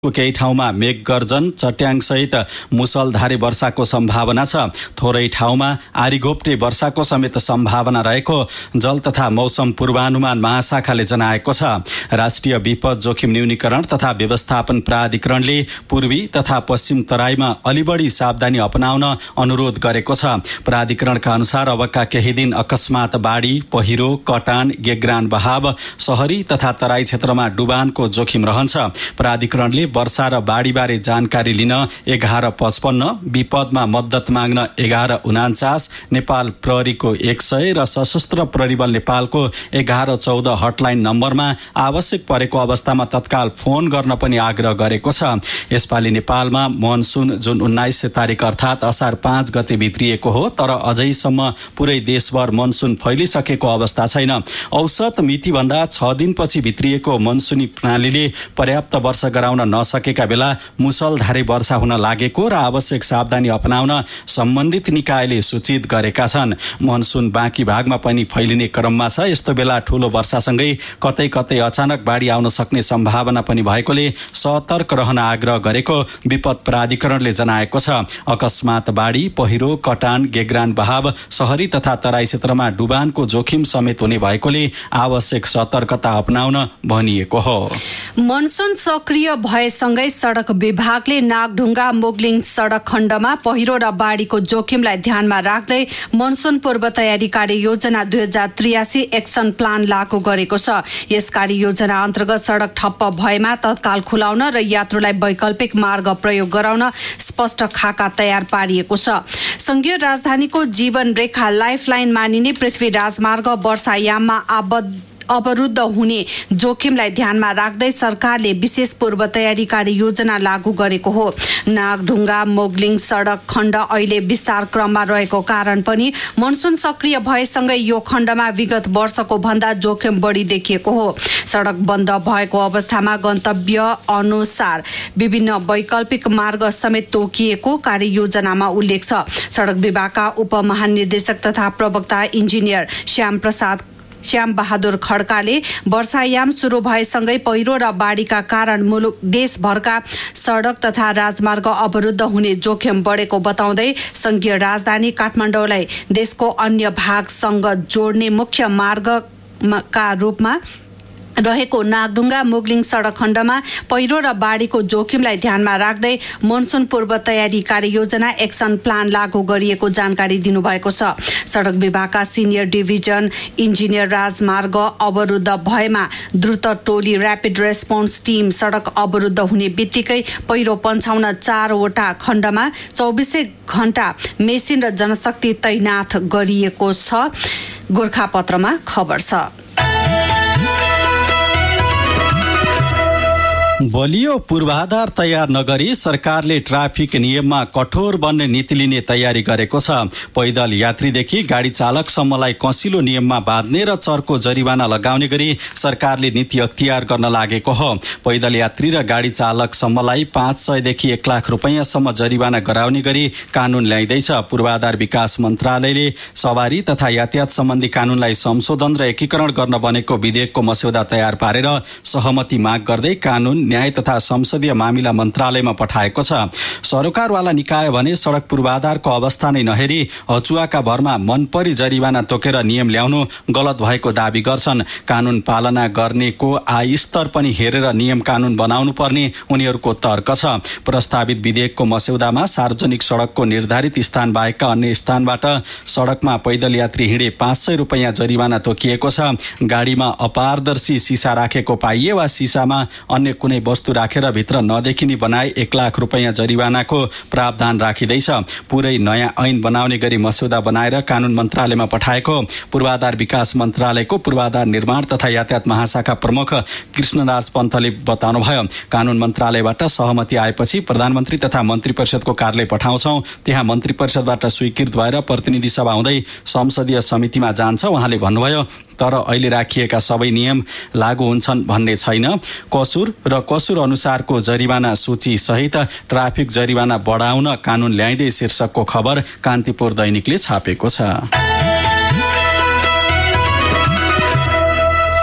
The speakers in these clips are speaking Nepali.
केही ठाउँमा मेघगर्जन चट्याङसहित मुसलधारे वर्षाको सम्भावना छ। थोरै ठाउँमा आरीघोप्टे वर्षाको समेत सम्भावना रहेको जल तथा मौसम पूर्वानुमान महाशाखाले जनाएको छ। राष्ट्रिय विपद जोखिम न्यूनीकरण तथा व्यवस्थापन प्राधिकरणले पूर्वी तथा पश्चिम तराईमा अलि बढी सावधानी अपनाउन अनुरोध गरेको छ। प्राधिकरणका अनुसार अबका केही दिन अकस्मात बाढी, पहिरो, कटान, गेग्रान बहाव, शहरी तथा तराई क्षेत्रमा डुबानको जोखिम रहन्छ। प्राधिकरणले वर्षा र बाढीबारे जानकारी लिन 1155, विपदमा मद्दत माग्न 1149, नेपाल प्रहरीको 100 र सशस्त्र प्रहरी बल नेपालको 1114 हटलाइन नम्बरमा आवश्यक परेको अवस्थामा तत्काल फोन गर्न पनि आग्रह गरेको छ। यसपालि नेपालमा मनसुन जुन 19 तारिक अर्थात् असार 5 गते भित्रिएको हो, तर अझैसम्म पुरै देशभर मनसुन फैलिसकेको अवस्था छैन। औसत मितिभन्दा 6 दिनपछि भित्रिएको मनसुनी प्रणालीले पर्याप्त वर्षा गराउन नसकेका बेला मुसलधारे वर्षा हुन लागेको र आवश्यक सावधानी अपनाउन सम्बन्धित निकायले सूचित गरेका छन्। मनसुन बाँकी भागमा पनि फैलिने क्रममा छ। यस्तो बेला ठूलो वर्षासँगै कतै कतै अचानक बाढी आउन सक्ने सम्भावना पनि भएकोले सतर्क रहन आग्रह गरेको विपद प्राधिकरणले जनाएको छ। अकस्मात बाढी, पहिरो, कटान, गेग्रान बहाव, शहरी तथा तराई क्षेत्रमा डुबानको जोखिम समेत हुने भएकोले आवश्यक सतर्कता अपनाउन भनिएको हो। मनसुन सक्रिय भएसँगै सडक विभागले नागढुङ्गा मोगलिङ सडक खण्डमा पहिरो र बाढीको जोखिमलाई ध्यानमा राख्दै मनसुन पूर्व तयारी कार्ययोजना 2083 एक्सन प्लान लागू गरेको छ। यस कार्ययोजना अन्तर्गत सडक ठप्प भएमा तत्काल खुलाउन र यात्रुलाई वैकल्पिक मार्ग प्रयोग गराउन स्पष्ट खाका तयार पारिएको छ। संघीय राजधानीको जीवन रेखा लाइफलाइन मानिने पृथ्वी राजमार्ग वर्षायाममा अवरुद्ध हुने जोखिमलाई ध्यानमा राख्दै सरकारले विशेष पूर्व तयारी कार्ययोजना लागू गरेको हो। नागढुङ्गा मोगलिङ सडक खण्ड अहिले विस्तार क्रममा रहेको कारण पनि मनसुन सक्रिय भएसँगै यो खण्डमा विगत वर्षको भन्दा जोखिम बढी देखिएको हो। सडक बन्द भएको अवस्थामा गन्तव्य अनुसार विभिन्न वैकल्पिक मार्ग समेत तोकिएको कार्ययोजनामा उल्लेख छ। सडक विभागका उपमहानिर्देशक तथा प्रवक्ता इन्जिनियर श्याम बहादुर खड्काले वर्षायाम सुरु भएसँगै पहिरो र बाढीका कारण मुलुक देशभरका सडक तथा राजमार्ग अवरुद्ध हुने जोखिम बढेको बताउँदै संघीय राजधानी काठमाडौँलाई देशको अन्य भागसँग जोड्ने मुख्य मार्गका रूपमा रहेको नागढुङ्गा मोगलिङ सडक खण्डमा पहिरो र बाढीको जोखिमलाई ध्यानमा राख्दै मनसुन पूर्व तयारी कार्ययोजना एक्सन प्लान लागू गरिएको जानकारी दिनुभएको छ। सडक विभागका सिनियर डिभिजन इन्जिनियर राजमार्ग अवरुद्ध भएमा द्रुत टोली र्यापिड रेस्पोन्स टिम सडक अवरुद्ध हुने बित्तिकै पहिरो पन्छाउन 4 वटा खण्डमा 24 घण्टा मेसिन र जनशक्ति तैनाथ गरिएको छ। गोर्खापत्रमा खबर छ। बलियो पूर्वाधार तयार नगरी सरकारले ट्राफिक नियममा कठोर बन्ने नीति लिने तयारी गरेको छ। पैदल यात्रीदेखि गाडी चालकसम्मलाई कसिलो नियममा बाँध्ने र चर्को जरिवाना लगाउने गरी सरकारले नीति अख्तियार गर्न लागेको हो। पैदल यात्री र गाडी चालकसम्मलाई 500 देखि 1 लाख रुपैयाँसम्म जरिवाना गराउने गरी कानून ल्याइँदैछ। पूर्वाधार विकास मन्त्रालयले सवारी तथा यातायात सम्बन्धी कानूनलाई संशोधन र एकीकरण गर्न बनेको विधेयकको मस्यौदा तयार पारेर सहमति माग गर्दै कानून न्याय तथा संसदीय मामिला मन्त्रालयमा पठाएको छ। सरोकारवाला निकाय भने सडक पूर्वाधारको अवस्था नै नहेरी हचुवाका भरमा मनपरी जरिवाना तोकेर नियम ल्याउनु गलत भएको दावी गर्छन्। कानून पालना गर्नेको आय स्तर पनि हेरेर नियम कानून बनाउनु पर्ने उनीहरूको तर्क छ। प्रस्तावित विधेयकको मस्यौदामा सार्वजनिक सडकको निर्धारित स्थान बाहेकका अन्य स्थानबाट सडकमा पैदल यात्री हिँडे 500 रुपैयाँ जरिवाना तोकिएको छ। गाडीमा अपारदर्शी सिसा राखेको पाइए वा सिसामा अन्य कुनै वस्तु राखेर भित्र नदेखिने बनाए 1 लाख रुपैयाँ जरिवानाको प्रावधान राखिँदैछ। पुरै नयाँ ऐन बनाउने गरी मस्यौदा बनाएर कानून मन्त्रालयमा पठाएको पूर्वाधार विकास मन्त्रालयको पूर्वाधार निर्माण तथा यातायात महाशाखा प्रमुख कृष्णराज पन्तले बताउनुभयो। कानून मन्त्रालयबाट सहमति आएपछि प्रधानमन्त्री तथा मन्त्री परिषदको कार्यालय पठाउँछौँ। त्यहाँ मन्त्री परिषदबाट स्वीकृत भएर प्रतिनिधि सभा हुँदै संसदीय समितिमा जान्छ। उहाँले भन्नुभयो, तर अहिले राखिएका सबै नियम लागू हुन्छन् भन्ने छैन। कसुर अनुसारको जरिवाना सूची सहित ट्राफिक जरिवाना बढाउन कानून ल्याइँदै शीर्षकको खबर कान्तिपुर दैनिकले छापेको छ।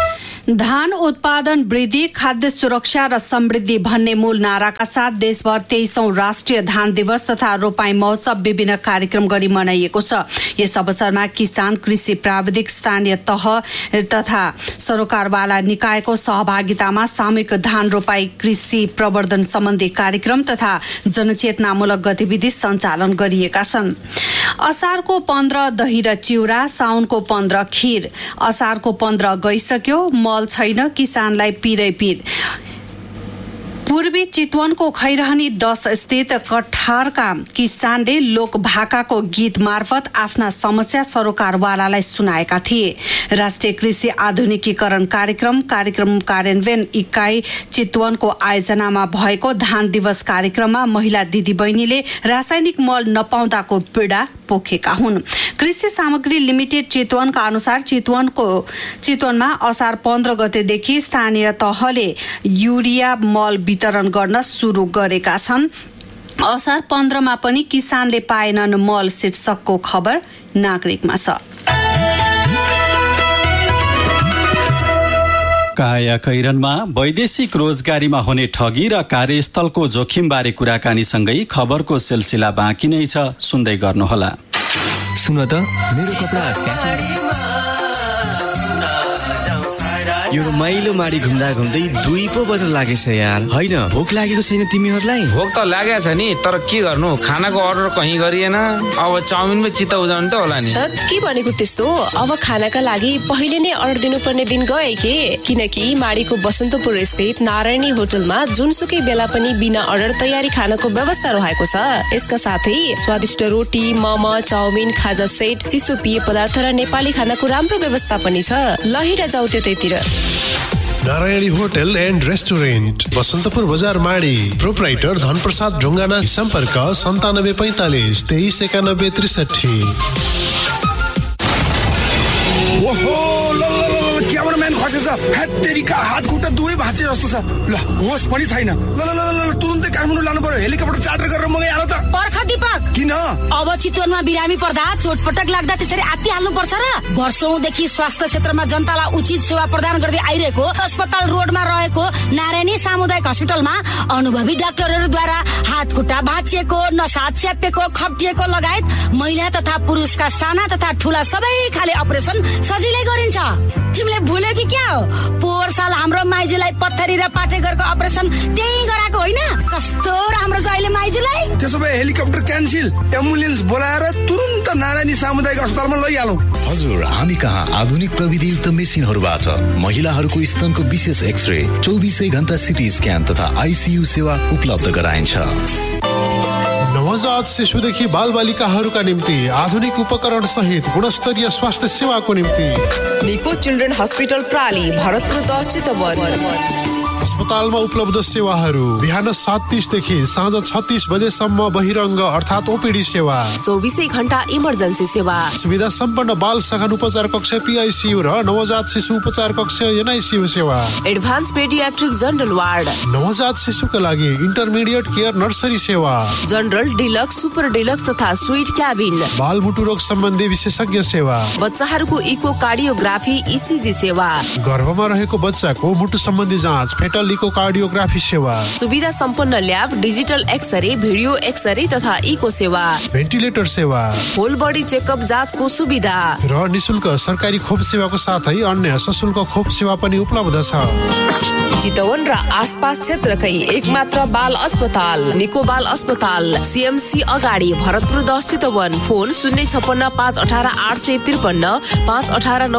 धान उत्पादन वृद्धि, खाद्य सुरक्षा र समृद्धि भन्ने मूल नाराका साथ देशभर 23औं राष्ट्रिय धान दिवस तथा रोपाई महोत्सव विभिन्न कार्यक्रम गरी मनाइएको छ। यस अवसरमा किसान, कृषि प्राविधिक, स्थानीय तह तथा सरोकारवाला निकायको सहभागितामा सामूहिक धान रोपाई, कृषि प्रवर्धन सम्बन्धी कार्यक्रम तथा जनचेतनामूलक गतिविधि सञ्चालन गरिएका छन्। असारको 15 दही र चिउरा, साउनको 15 खीर। असारको 15 गइसक्यो, मल छैन, किसानलाई पिरै पिर। पूर्वी चितवनको खैरहनी 10 स्थित कठारका किसानले लोकभाकाको गीत मार्फत आफ्ना समस्या सरोकारवालालाई सुनाएका थिए। राष्ट्रिय कृषि आधुनिकीकरण कार्यक्रम कार्यान्वयन इकाइ चितवनको आयोजनामा भएको धान दिवस कार्यक्रममा महिला दिदीबहिनीले रासायनिक मल नपाउँदाको पीडा पोखेका हुन्। कृषि सामग्री लिमिटेड चितवनका अनुसार चितवनमा असार 15 गतेदेखि स्थानीय तहले युरिया मल वितरण गर्न सुरु गरेका छन्। असार 15मा पनि किसानले पाएनन् मल शीर्षकको खबर नागरिकमा छ। काया कैरनमा वैदेशिक रोजगारीमा हुने ठगी र कार्यस्थलको जोखिमबारे कुराकानीसँगै खबरको सिलसिला बाँकी नै छ, सुन्दै गर्नुहोला। सुन त मेरो कपडा यो रमाइलो माडी घुम्दा घुम्दै 2 पो बज्न लागेछ यार। हैन भोक लागेको छैन तिमीहरूलाई? भोक त लागेको छ नि, तर के गर्नु, खानाको अर्डर कहीँ गरिएन। अब चाउमिनमै चित्त उजाउनु त होला नि। त के भनेको त्यस्तो? अब खानाका लागि पहिले नै अर्डर दिनुपर्ने दिन गए के? किनकि माडीको बसन्तपुर स्थित नारायणी होटलमा जुनसुकै बेला पनि बिना अर्डर तयारी खानाको व्यवस्था रहेको छ। यसका साथै स्वादिष्ट रोटी, मोमो, चाउमिन, खाजा सेट, चिसो पेय पदार्थ र नेपाली खानाको राम्रो व्यवस्था पनि छ। लहिरा जाऊ त्यतैतिर। Narayani hotel and restaurant, Basantapur बजार, माडी। प्रोप्राइटर धनप्रसाद ढुङ्गाना। सम्पर्क 9745 23 91 63। ओहो क्यामेराम्यान खसेछ। हेत्तेरीका हात खुट्टा दुवै भाँचे जस्तो छ। ल होस पनि छैन। ल तुरुन्तै काठमाडौँ लानु पर्यो। हेलिकप्टर चार्टर गरेर मगाइहाल त। पर्ख दीपक, किन अब चितवनमा बिरामी पर्दा चोटपटक लाग्दा त्यसरी आत्तिहाल्नु पर्छ र? वर्षौंदेखि स्वास्थ्य क्षेत्रमा जनतालाई उचित सेवा प्रदान गर्दै आइरहेको अस्पताल रोडमा रहेको नारायणी सामुदायिक अस्पतालमा अनुभवी डाक्टरहरूद्वारा हात खुट्टा भाँचिएको, नसा च्यापेको, खप्टिएको लगायत महिला तथा पुरुषका साना तथा ठूला सबै खाले अपरेसन सजिलै गरिन्छ। तिमीले भुल्यो कि क्या हो? पोहोर साल हाम्रो माइजूलाई पत्थरी र पाटेघरको अपरेसन त्यही गराएको होइन? कस्तो राम्रो छ अहिले माइजूलाई। त्यसो भए हेलिकप्टर क्यान्सिल, एम्बुलेन्स बोलाएर तुरुन्त नारायणी सामुदायिक अस्पतालमा लैहालौँ। हजुर, हामी कहाँ आधुनिक प्रविधियुक्त मेसिनहरूबाट महिलाहरूको स्तनको विशेष एक्सरे, 24 घण्टा सिटी स्क्यान तथा आइसियु सेवा उपलब्ध गराइन्छ। नवजात शिशुदेखि बालबालिकाहरूका निम्ति आधुनिक उपकरण सहित गुणस्तरीय स्वास्थ्य सेवाको निम्ति निको चिल्ड्रेन हस्पिटल प्राली, भरतपुर 10 चितवन। अस्पतालमा उपलब्ध सेवाहरू: बिहान 7:30 देखि साँझ 36 बजेसम्म बहिरङ्ग अर्थात् ओपीडी सेवा, 24 घण्टा इमर्जेन्सी सेवा, सुविधा सम्पन्न बाल सघन उपचार कक्ष PICU र नवजात शिशु उपचार कक्ष NICU सेवा, एडभान्स पेडियाट्रिक जनरल वार्ड, नवजात शिशुका लागि इन्टरमिडिएट केयर नर्सरी सेवा, जनरल, डिलक्स, सुपर डिलक्स तथा स्वीट क्याबिन, बालमुटु रोग सम्बन्धी विशेषज्ञ सेवा, बच्चाहरूको इको कार्डियोग्राफी ECG सेवा, गर्भमा रहेको बच्चाको मुटु सम्बन्धी जाँच फेटल इकोकार्डियोग्राफी सेवा, सुविधा सम्पन्न lab, digital x-ray, video x-ray तथा इको सेवा, भेन्टिलेटर सेवा, होल बडी चेकअप जाँचको सुविधा र निशुल्क सरकारी खोप सेवाको साथै अन्य सशुल्क खोप सेवा पनि उपलब्ध छ। चितवन र आसपास क्षेत्रकै एकमात्र बाल अस्पताल निको बाल अस्पताल, CMC अगाडि, भरतपुर 10 चितवन। फोन 056 518 853 518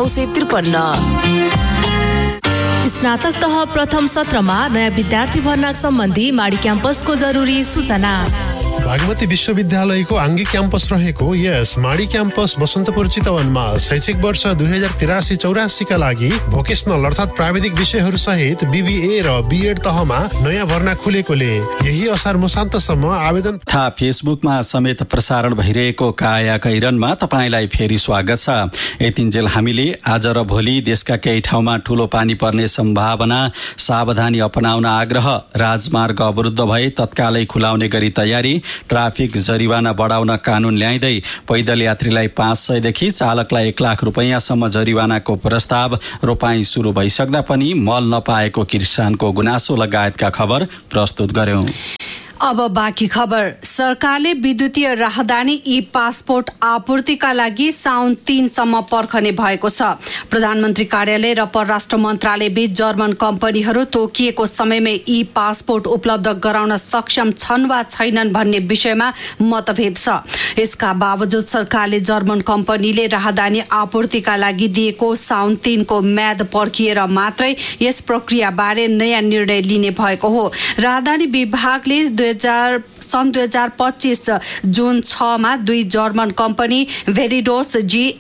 953। स्नातक तह प्रथम सत्रमा नयाँ विद्यार्थी भर्ना सम्बन्धी माडी क्याम्पसको जरुरी सूचना। भागमती विश्वविद्यालयको आङ्गी क्याम्पस रहेको यस माडी क्याम्पस बसन्तपुर चितवनमा शैक्षिक वर्ष 2083-84 का लागि भोकेसनल अर्थात् प्राविधिक विषयहरू सहित BBA र BEd तहमा नयाँ भर्ना खुलेकोले यही असार मसान्तसम्म आवेदन। फेसबुकमा समेत प्रसारण भइरहेको काया कैरनमा तपाईँलाई फेरि स्वागत छ। यतिन्जेल हामीले आज र भोलि देशका केही ठाउँमा ठूलो पानी पर्ने सम्भावना, सावधानी अपनाउन आग्रह, राजमार्ग अवरुद्ध भए तत्कालै खुलाउने गरी तयारी, ट्राफिक जरिवाना बढाउन कानून ल्याइँदै पैदल यात्रीलाई 500 देखि चालकलाई 1 लाख रुपैयाँसम्म जरिवानाको प्रस्ताव रोपाई सुरु भइसक्दा पनि मल नपाएको किसानको गुनासो लगायतका खबर प्रस्तुत गर्यौं। अब बाँकी खबर। सरकारले विद्युतीय राहदानी ई पासपोर्ट आपूर्तिका लागि साउन 3 सम्म पर्खने भएको छ। प्रधानमन्त्री कार्यालय र परराष्ट्र मन्त्रालय बीच जर्मन कम्पनीहरू तोकिएको समयमै ई पासपोर्ट उपलब्ध गराउन सक्षम छन् वा छैनन् भन्ने विषयमा मतभेद छ। यसका बावजुद सरकारले जर्मन कम्पनीले राहदानी आपूर्तिका लागि दिएको साउन 3 को म्याद पर्खिएर मात्रै यस प्रक्रियाबारे नयाँ निर्णय लिने भएको हो। राहदानी विभागले सन् 2025 जुन 6 मा 2 जर्मन कम्पनी भेरिडोस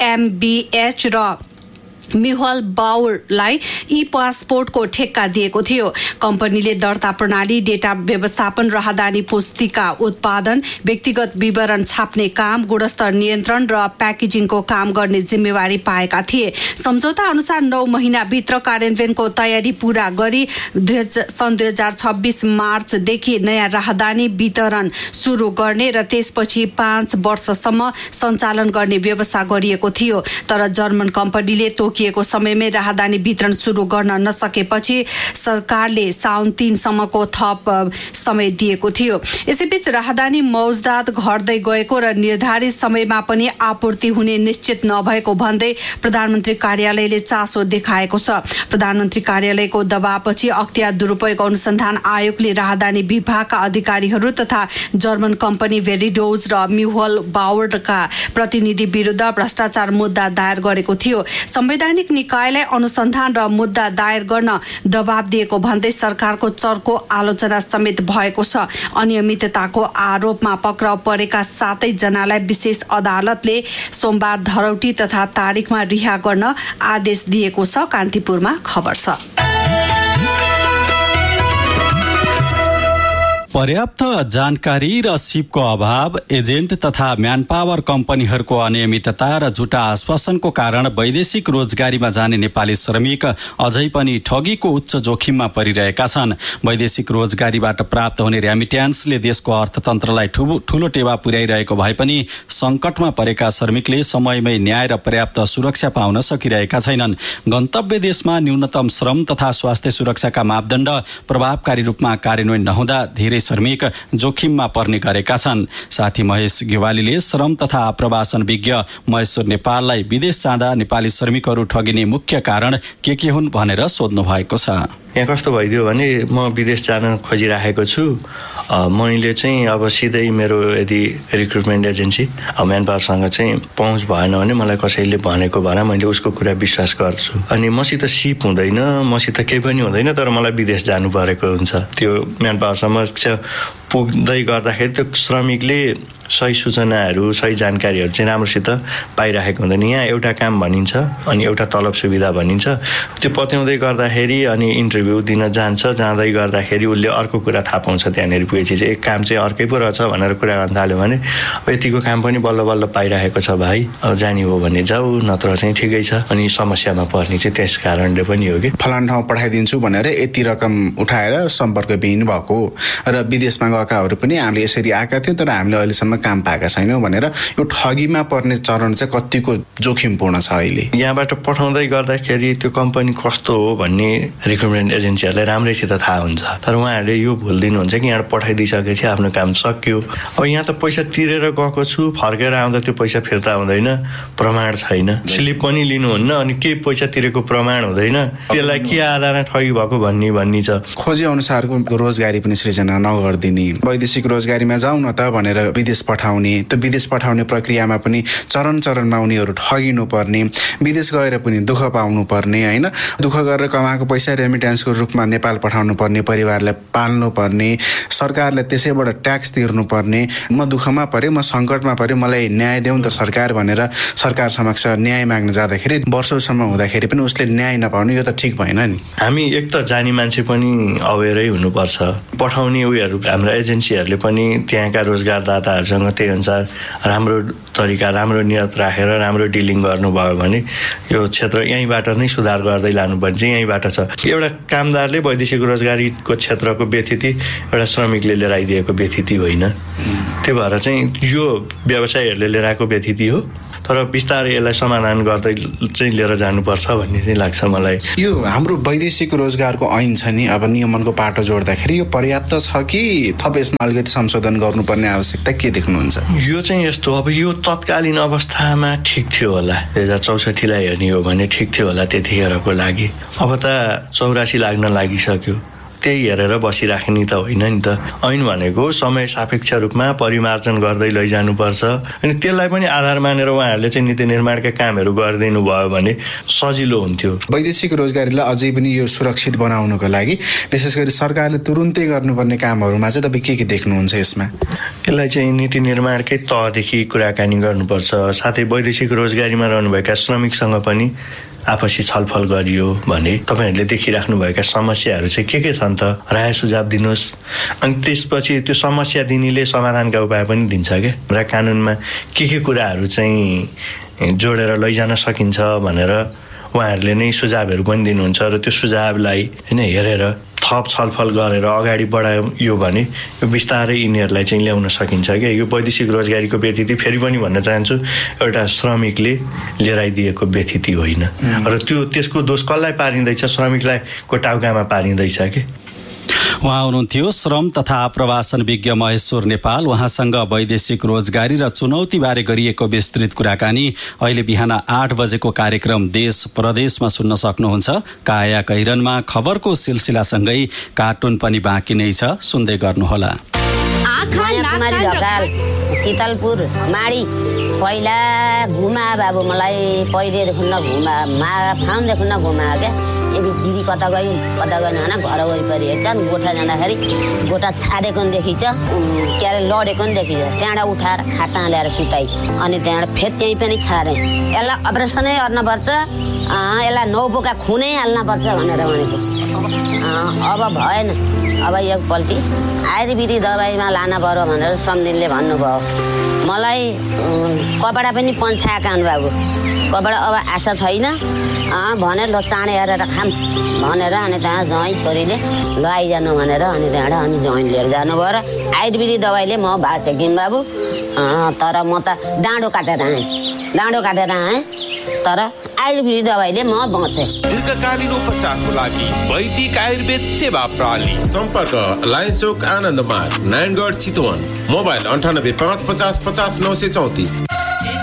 GmbH र मिहल बाउरलाई ई पासपोर्टको ठेक्का दिएको थियो। कम्पनीले दर्ता प्रणाली, डेटा व्यवस्थापन, राहदानी पुस्तिका उत्पादन, व्यक्तिगत विवरण छाप्ने काम, गुणस्तर नियन्त्रण र प्याकेजिङको काम गर्ने जिम्मेवारी पाएका थिए। सम्झौता अनुसार 9 महिनाभित्र कार्यान्वयनको तयारी पूरा गरी सन् 2026 मार्चदेखि नयाँ राहदानी वितरण सुरु गर्ने र त्यसपछि 5 वर्षसम्म सञ्चालन गर्ने व्यवस्था गरिएको थियो। तर जर्मन कम्पनीले तोकिएको समयमै राहदानी वितरण सुरु गर्न नसकेपछि सरकारले साउन 3 सम्मको थप समय दिएको थियो। यसैबीच राहदानी मौजदात घट्दै गएको र निर्धारित समयमा पनि आपूर्ति हुने निश्चित नभएको भन्दै प्रधानमन्त्री कार्यालयले चासो देखाएको छ। प्रधानमन्त्री कार्यालयको दबावपछि अख्तियार दुरुपयोग अनुसन्धान आयोगले राहदानी विभागका अधिकारीहरू तथा जर्मन कम्पनी भेरिडोज र म्युहल बाउरका प्रतिनिधि विरुद्ध भ्रष्टाचार मुद्दा दायर गरेको थियो। संवैधानिक निकायलाई अनुसन्धान र मुद्दा दायर गर्न दबाब दिएको भन्दै सरकारको चर्को आलोचना समेत भएको छ। अनियमितताको आरोपमा पक्राउ परेका 7 जनालाई विशेष अदालतले सोमबार धरौटी तथा तारिखमा रिहा गर्न आदेश दिएको छ। कान्तिपुरमा खबर छ। पर्याप्त जानकारी र सिपको अभाव, एजेन्ट तथा म्यानपावर कम्पनीहरूको अनियमितता र झुटा आश्वासनको कारण वैदेशिक रोजगारीमा जाने नेपाली श्रमिक अझै पनि ठगीको उच्च जोखिममा परिरहेका छन्। वैदेशिक रोजगारीबाट प्राप्त हुने रेमिट्यान्सले देशको अर्थतन्त्रलाई ठूलो टेवा पुर्याइरहेको भए पनि संकटमा परेका श्रमिकले समयमै न्याय र पर्याप्त सुरक्षा पाउन सकिरहेका छैनन्। गन्तव्य देशमा न्यूनतम श्रम तथा स्वास्थ्य सुरक्षाका मापदण्ड प्रभावकारी रूपमा कार्यान्वयन नहुँदा धेरै श्रमिक जोखिममा पर्ने गरेका छन्। साथी महेश गेवालीले श्रम तथा आप्रवासन विज्ञ महेश्वर नेपाललाई विदेश जाँदा नेपाली श्रमिकहरू ठगिने मुख्य कारण के हुन् भनेर सोध्नु भएको छ। यहाँ कस्तो भइदियो भने म विदेश जान खोजिराखेको छु। मैले चाहिँ अब सिधै मेरो यदि रिक्रुटमेन्ट एजेन्सी म्यानपावरसँग चाहिँ पहुँच भएन भने मलाई कसैले भनेको भएर मैले उसको कुरा विश्वास गर्छु। अनि मसित सिप हुँदैन, मसित केही पनि हुँदैन, तर मलाई विदेश जानु परेको हुन्छ। त्यो म्यानपावर समक्ष पुग्दै गर्दाखेरि त्यो श्रमिकले सही सूचनाहरू, सही जानकारीहरू चाहिँ राम्रोसित पाइरहेको हुँदैन। यहाँ एउटा काम भनिन्छ अनि एउटा तलब सुविधा भनिन्छ। त्यो पत्याउँदै गर्दाखेरि अनि इन्टरभ्यू दिन जान्छ, जाँदै गर्दाखेरि उसले अर्को कुरा थाहा पाउँछ। त्यहाँनिर पुगेपछि चाहिँ एक काम चाहिँ अर्कै पो रहेछ भनेर कुरा गर्न थाल्यो भने यतिको काम पनि बल्ल बल्ल पाइरहेको छ भाइ, अब जाने हो भने जाऊ, नत्र चाहिँ ठिकै छ। अनि समस्यामा पर्ने चाहिँ त्यस कारणले पनि हो कि फलान ठाउँ पठाइदिन्छु भनेर यति रकम उठाएर सम्पर्कविहीन भएको र विदेशमा गएकाहरू पनि हामीले यसरी आएका थियौँ तर हामीले अहिलेसम्म काम पाएका छैनौँ भनेर यो ठगीमा पर्ने चरण चाहिँ कतिको जोखिमपूर्ण छ। अहिले यहाँबाट पठाउँदै गर्दाखेरि त्यो कम्पनी कस्तो हो भन्ने रिक्रुटमेन्ट एजेन्सीहरूलाई राम्रैसित थाहा हुन्छ, तर उहाँहरूले यो भुलिदिनुहुन्छ कि यहाँ पठाइदिइसकेपछि आफ्नो काम सक्यो। अब यहाँ त पैसा तिरेर गएको छु, फर्केर आउँदा त्यो पैसा फिर्ता हुँदैन, प्रमाण छैन, स्लिप पनि लिनुहुन्न, अनि केही पैसा तिरेको प्रमाण हुँदैन, त्यसलाई के आधारमा ठगी भएको भन्ने छ। खोजी अनुसारको रोजगारी पनि सृजना नगरिदिने, वैदेशिक रोजगारीमा जाउँ न त भनेर विदेश पठाउने, त्यो विदेश पठाउने प्रक्रियामा पनि चरणमा उनीहरू ठगिनु पर्ने, विदेश गएर पनि दुःख पाउनु पर्ने, होइन, दुःख गरेर कमाएको पैसा रेमिट्यान्सको रूपमा नेपाल पठाउनु पर्ने, परिवारलाई पाल्नु पर्ने, सरकारले त्यसैबाट ट्याक्स तिर्नु पर्ने। म दुःखमा परेँ, म सङ्कटमा परेँ, मलाई न्याय देऊ त सरकार भनेर सरकार समक्ष न्याय माग्न जाँदाखेरि वर्षौसम्म हुँदाखेरि पनि उसले न्याय नपाउने, यो त ठिक भएन नि। हामी एक त जानी मान्छे पनि अवेरै हुनुपर्छ। पठाउने उयोहरू हाम्रा एजेन्सीहरूले पनि त्यहाँका रोजगारदाताहरूसँग त्यही अनुसार राम्रो तरिका राम्रो नियत राखेर राम्रो डिलिङ गर्नुभयो भने यो क्षेत्र यहीँबाट नै सुधार गर्दै लानुपर्ने चाहिँ यहीँबाट छ। एउटा कामदारले वैदेशिक रोजगारीको क्षेत्रको व्यतिथि एउटा श्रमिकले लिएर आइदिएको व्यतिथि होइन। त्यही भएर चाहिँ यो व्यवसायीहरूले लिएर आएको व्यतिथि हो, तर बिस्तारै यसलाई समाधान गर्दै चाहिँ लिएर जानुपर्छ भन्ने चाहिँ लाग्छ मलाई। यो हाम्रो वैदेशिक रोजगारको ऐन छ नि, अब नियमनको पाटो जोड्दाखेरि यो पर्याप्त छ कि थप यसमा अलिकति संशोधन गर्नुपर्ने आवश्यकता के देख्नुहुन्छ? यो चाहिँ यस्तो, अब यो तत्कालीन अवस्थामा ठिक थियो होला, 2064लाई हेर्ने हो भने ठिक थियो होला त्यतिखेरको लागि। अब त 84 लाग्न लागिसक्यो, त्यही हेरेर बसिराख्ने त होइन नि त। ऐन भनेको समय सापेक्ष रूपमा परिमार्जन गर्दै लैजानुपर्छ, अनि त्यसलाई पनि आधार मानेर उहाँहरूले चाहिँ नीति निर्माणका कामहरू गरिदिनु भयो भने सजिलो हुन्थ्यो। वैदेशिक रोजगारीलाई अझै पनि यो सुरक्षित बनाउनको लागि विशेष गरी सरकारले तुरुन्तै गर्नुपर्ने कामहरूमा चाहिँ तपाईँ के देख्नुहुन्छ यसमा? यसलाई चाहिँ नीति निर्माणकै तहदेखि कुराकानी गर्नुपर्छ, साथै वैदेशिक रोजगारीमा रहनुभएका श्रमिकसँग पनि आपसी छलफल गरियो भने तपाईहरूले देखिराख्नुभएका समस्याहरू चाहिँ के छन् त राय सुझाव दिनुहोस्, अनि त्यसपछि त्यो समस्या दिनेले समाधानका उपाय पनि दिन्छ क्या। हाम्रा कानुनमा के कुराहरू चाहिँ जोडेर लैजान सकिन्छ भनेर उहाँहरूले नै सुझावहरू पनि दिनुहुन्छ र त्यो सुझावलाई होइन हेरेर थप छलफल गरेर अगाडि बढायो भने यो बिस्तारै यिनीहरूलाई चाहिँ ल्याउन सकिन्छ क्या। यो वैदेशिक रोजगारीको व्यतिथि फेरि पनि भन्न चाहन्छु, एउटा श्रमिकले लिएर आइदिएको व्यतिथि होइन, र त्यसको दोष कसलाई पारिँदैछ? श्रमिकलाई को टाउकामा पारिँदैछ कि। उहाँ हुनुहुन्थ्यो श्रम तथा आप्रवासन विज्ञ महेश्वर नेपाल। उहाँसँग वैदेशिक रोजगारी र चुनौतीबारे गरिएको विस्तृत कुराकानी अहिले बिहान 8 बजेको कार्यक्रम देश प्रदेशमा सुन्न सक्नुहुन्छ। काया कैरनमा खबरको सिलसिलासँगै कार्टुन पनि बाँकी नै छ, सुन्दै गर्नुहोला। शीतलपुर माडी पहिला घुमा बाबु, मलाई पहिलेदेखि न घुमा फाउन्डदेखि न घुमा क्या। यदि दिदी कता गयो होइन घर वरिपरि हेर्छन्, गोठा जाँदाखेरि गोठा छाडेको पनि देखिन्छ, के अरे लडेको पनि देखिन्छ। त्यहाँबाट उठाएर खाटा ल्याएर सुताइ, अनि त्यहाँबाट फेरि त्यहीँ पनि छाडे। यसलाई अपरेसनै गर्नुपर्छ, यसलाई 9 बोका खुनै हाल्नुपर्छ भनेर भनेको। अब भएन, अब एकपल्टि आयुर्वेदिक दबाईमा लान पर्यो भनेर सम्दिनले भन्नुभयो। मलाई कपडा पनि पन्छाएका हुन् बाबु, कपडा अब आशा छैन भने ल चाँडै हेरेर खाम भनेर, अनि त्यहाँ ज्वाइँ छोरीले ल आइजानु भनेर अनि त्यहाँबाट अनि ज्वाइँ लिएर जानुभयो र आयुर्वेदिक दबाईले म बाँचेँ बाबु। तर म त डाँडो काटेर आएँ, तर आयुर्वेदिक दबाईले म बचेँ। दीर्घकालीन उपचारको लागि वैदिक आयुर्वेद सेवा प्रणाली। सम्पर्क लायन्स चौक आनन्द मार्ग, नारायणगढ चितवन। मोबाइल 98 550 50 934।